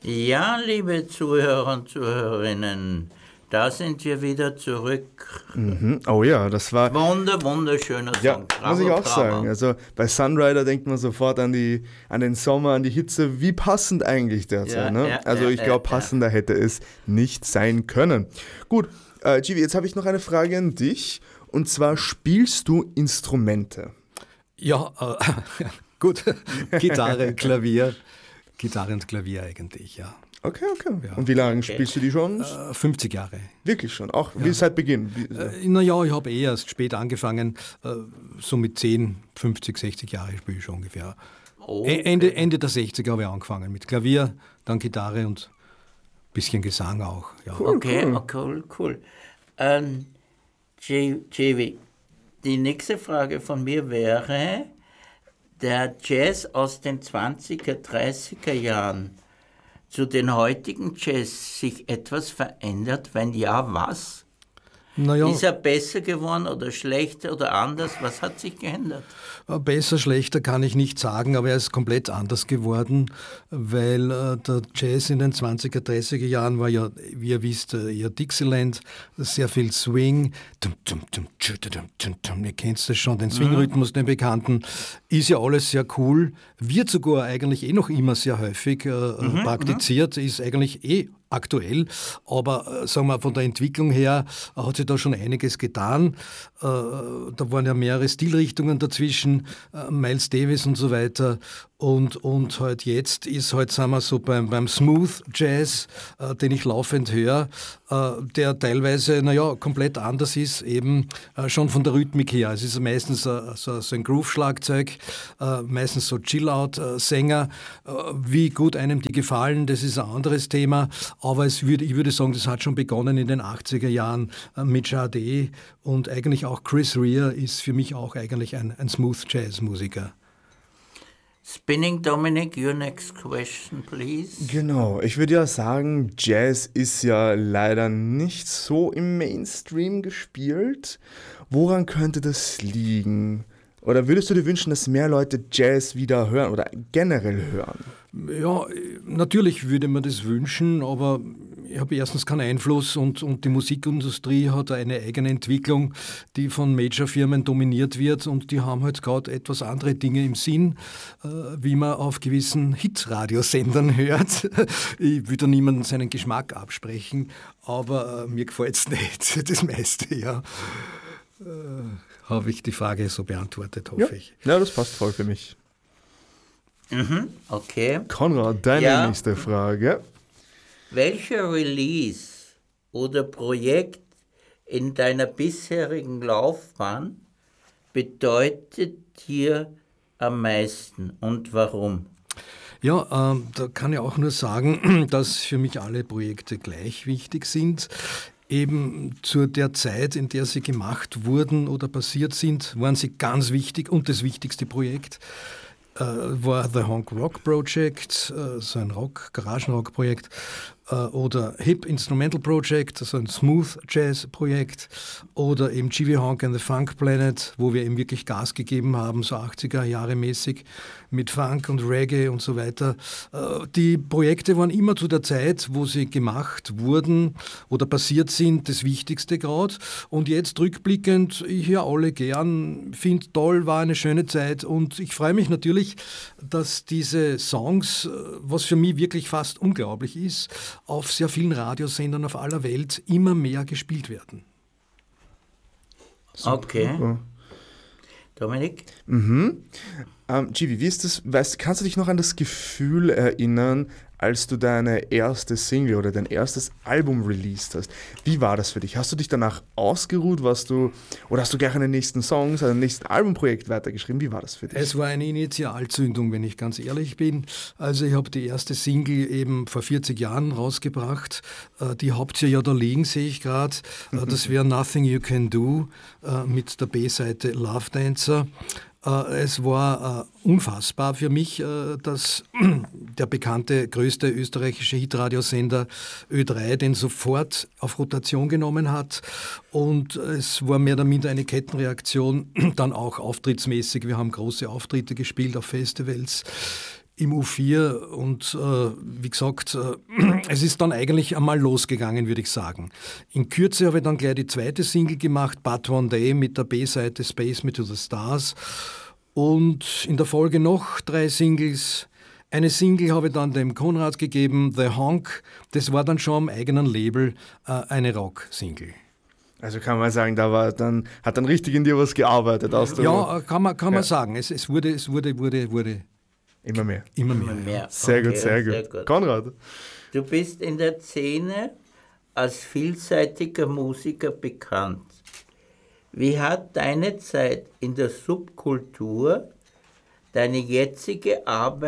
Ja, liebe Zuhörer und Zuhörerinnen, da sind wir wieder zurück. Oh ja, das war Wunderschöner Song. ja, Bravo, muss ich auch bravo. sagen. Also bei Sunrider denkt man sofort an den Sommer, an die Hitze. Wie passend eigentlich derzeit. Ja, Ne? ja, Also ja, ich glaube, passender hätte es nicht sein können. Gut, Givi, jetzt habe ich noch eine Frage an dich. Und zwar, spielst du Instrumente? Ja, gut. Gitarre, Klavier. Gitarre und Klavier eigentlich, ja. Okay. Ja. Und wie lange spielst du die schon? 50 Jahre. Wirklich schon? Auch wie seit Beginn? Naja, ich habe erst spät angefangen, so mit 10, 50, 60 Jahre spiele ich schon ungefähr. Okay. Ende der 60er habe ich angefangen mit Klavier, dann Gitarre und ein bisschen Gesang auch. Ja. Cool. Jevi, die nächste Frage von mir wäre, der Jazz aus den 20er, 30er Jahren zu den heutigen Jazz sich etwas verändert? Wenn ja, was? Naja, Ist er besser geworden oder schlechter oder anders? Was hat sich geändert? besser, schlechter kann ich nicht sagen, aber er ist komplett anders geworden, weil der Jazz in den 20er, 30er Jahren war ja, wie ihr wisst, eher Dixieland, sehr viel Swing. Ihr kennt das schon, den Swing-Rhythmus, den bekannten. Ist ja alles sehr cool, wird sogar eigentlich noch immer sehr häufig praktiziert, ist eigentlich aktuell, aber sagen wir von der Entwicklung her hat sich da schon einiges getan. Da waren ja mehrere Stilrichtungen dazwischen, Miles Davis und so weiter. Und halt jetzt sind wir so beim Smooth Jazz, den ich laufend höre, der teilweise, komplett anders ist, eben schon von der Rhythmik her. Es ist meistens so ein Groove-Schlagzeug, meistens so Chill-Out-Sänger. Wie gut einem die gefallen, das ist ein anderes Thema. Aber ich würde sagen, das hat schon begonnen in den 80er Jahren mit Sade und eigentlich auch Chris Rea ist für mich auch eigentlich ein Smooth-Jazz-Musiker. Spinning Dominic, your next question, please. Genau, ich würde ja sagen, Jazz ist ja leider nicht so im Mainstream gespielt. Woran könnte das liegen? Oder würdest du dir wünschen, dass mehr Leute Jazz wieder hören oder generell hören? Ja, natürlich würde man das wünschen, aber ich habe erstens keinen Einfluss und die Musikindustrie hat eine eigene Entwicklung, die von Major-Firmen dominiert wird und die haben halt gerade etwas andere Dinge im Sinn, wie man auf gewissen Hit-Radiosendern hört. Ich will da niemandem seinen Geschmack absprechen, aber mir gefällt es nicht, das meiste, ja. Habe ich die Frage so beantwortet, hoffe ich. Ja, das passt voll für mich. Okay. Konrad, deine nächste Frage. Welcher Release oder Projekt in deiner bisherigen Laufbahn bedeutet dir am meisten und warum? Ja, da kann ich auch nur sagen, dass für mich alle Projekte gleich wichtig sind. Eben zu der Zeit, in der sie gemacht wurden oder passiert sind, waren sie ganz wichtig und das wichtigste Projekt war The Honk Rock Project, so ein Garagenrock-Projekt, oder Hip Instrumental Project, so ein Smooth Jazz Projekt, oder eben Jimmy Honk and the Funk Planet, wo wir eben wirklich Gas gegeben haben, so 80er Jahre mäßig, mit Funk und Reggae und so weiter. Die Projekte waren immer zu der Zeit, wo sie gemacht wurden oder passiert sind, das Wichtigste gerade. Und jetzt rückblickend, ich höre alle gern, finde toll, war eine schöne Zeit und ich freue mich natürlich, dass diese Songs, was für mich wirklich fast unglaublich ist, auf sehr vielen Radiosendern auf aller Welt immer mehr gespielt werden. Okay. Dominik? Givi, wie ist das? Kannst du dich noch an das Gefühl erinnern, als du deine erste Single oder dein erstes Album released hast? Wie war das für dich? Hast du dich danach ausgeruht? Oder hast du gleich an den nächsten Songs, an den nächsten Albumprojekt weitergeschrieben? Wie war das für dich? Es war eine Initialzündung, wenn ich ganz ehrlich bin. Also ich habe die erste Single eben vor 40 Jahren rausgebracht. Die habt ihr ja da liegen, sehe ich gerade. Das wäre Nothing You Can Do mit der B-Seite Love Dancer. Es war unfassbar für mich, dass der bekannte, größte österreichische Hitradiosender Ö3 den sofort auf Rotation genommen hat. Und es war mehr oder minder eine Kettenreaktion, dann auch auftrittsmäßig. Wir haben große Auftritte gespielt auf Festivals. im U4 und wie gesagt, es ist dann eigentlich einmal losgegangen, würde ich sagen. In Kürze habe ich dann gleich die zweite Single gemacht, But One Day, mit der B-Seite Space Me to the Stars, und in der Folge noch 3 Singles. Eine Single habe ich dann dem Konrad gegeben, The Honk, das war dann schon am eigenen Label eine Rock-Single. Also kann man sagen, hat dann richtig in dir was gearbeitet. Ja, kann man sagen. Es wurde immer mehr. Immer mehr. Sehr gut. Konrad? Du bist in der Szene als vielseitiger Musiker bekannt. Wie hat deine Zeit in der Subkultur deine jetzige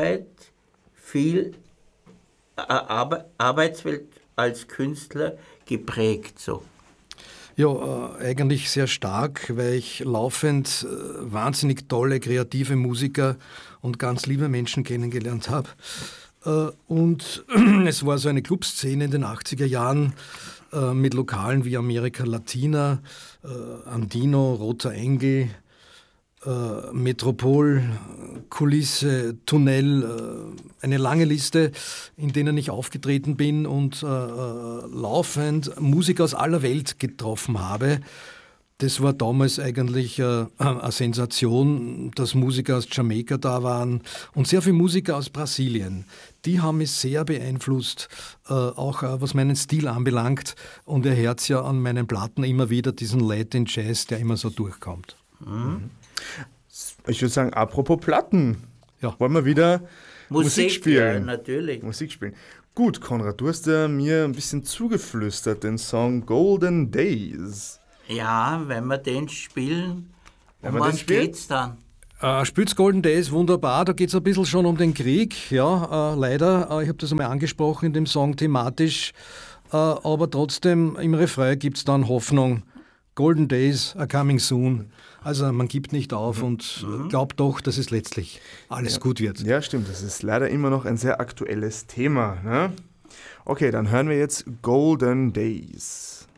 Arbeitswelt als Künstler geprägt? So? Ja, eigentlich sehr stark, weil ich laufend wahnsinnig tolle, kreative Musiker und ganz liebe Menschen kennengelernt habe. Und es war so eine Clubszene in den 80er Jahren mit Lokalen wie Amerika Latina, Andino, Roter Engel, Metropol, Kulisse, Tunnel, eine lange Liste, in denen ich aufgetreten bin und laufend Musiker aus aller Welt getroffen habe. Das war damals eigentlich eine Sensation, dass Musiker aus Jamaika da waren und sehr viele Musiker aus Brasilien. Die haben mich sehr beeinflusst, auch was meinen Stil anbelangt. Und ihr hört ja an meinen Platten immer wieder diesen Latin Jazz, der immer so durchkommt. Ich würde sagen, apropos Platten, wollen wir wieder Musik spielen? Ja, natürlich. Musik spielen. Gut, Konrad, du hast ja mir ein bisschen zugeflüstert, den Song Golden Days. Ja, wenn wir den spielen, was geht's dann? Spielt's Golden Days, wunderbar, da geht es ein bisschen schon um den Krieg, ja, leider, ich habe das einmal angesprochen in dem Song thematisch, aber trotzdem im Refrain gibt es dann Hoffnung, Golden Days are coming soon, also man gibt nicht auf und glaubt doch, dass es letztlich alles gut wird. Ja, stimmt, das ist leider immer noch ein sehr aktuelles Thema, ne? Okay, dann hören wir jetzt Golden Days.